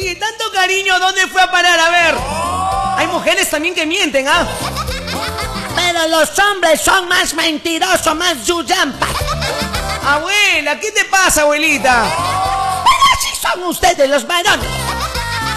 Oye, tanto cariño, ¿dónde fue a parar? A ver. Hay mujeres también que mienten, ¿ah? Pero los hombres son más mentirosos, más yuyampas. Abuela, ¿qué te pasa, abuelita? Pero así son ustedes los varones.